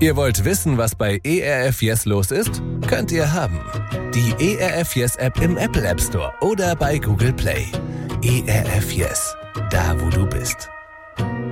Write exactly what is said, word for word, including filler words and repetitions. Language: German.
Ihr wollt wissen, was bei E R F Yes los ist? Könnt ihr haben. Die E R F Yes App im Apple App Store oder bei Google Play. E R F Yes, da wo du bist.